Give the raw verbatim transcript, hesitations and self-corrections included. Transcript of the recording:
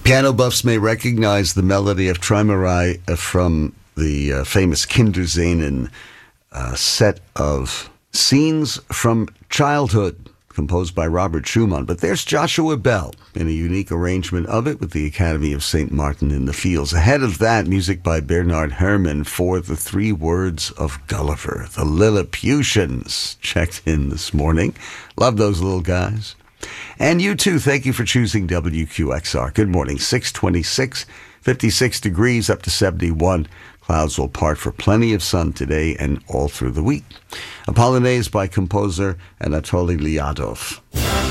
Piano buffs may recognize the melody of Träumerei from the uh, famous Kinderscenen uh, set of scenes from childhood, composed by Robert Schumann. But there's Joshua Bell in a unique arrangement of it with the Academy of Saint Martin in the Fields. Ahead of that, music by Bernard Herrmann for the Three Words of Gulliver. The Lilliputians checked in this morning. Love those little guys. And you too, thank you for choosing W Q X R. Good morning, six twenty-six, fifty-six degrees up to seventy-one. Clouds will part for plenty of sun today and all through the week. A Polonaise by composer Anatoly Lyadov.